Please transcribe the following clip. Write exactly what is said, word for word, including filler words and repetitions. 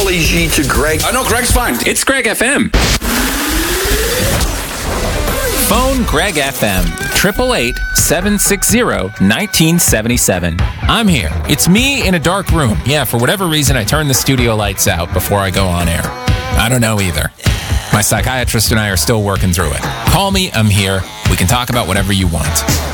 apology to Greg. I know Greg's fine. It's Greg F M. Phone Greg F M, eight eight eight, seven six zero, one nine seven seven. I'm here. It's me in a dark room. Yeah, for whatever reason, I turn the studio lights out before I go on air. I don't know either. My psychiatrist and I are still working through it. Call me, I'm here. We can talk about whatever you want.